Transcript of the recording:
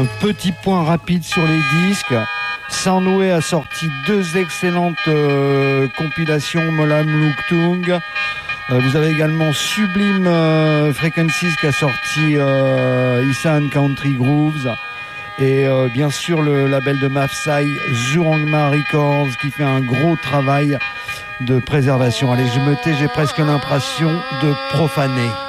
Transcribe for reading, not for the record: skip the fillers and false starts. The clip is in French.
Petit point rapide sur les disques. Soundway a sorti 2 excellentes compilations, Molam Luktung. Vous avez également Sublime Frequencies qui a sorti Isan Country Grooves. Et bien sûr le label de Mafsai, Zurangma Records, qui fait un gros travail de préservation. Allez, je me tais, j'ai presque l'impression de profaner.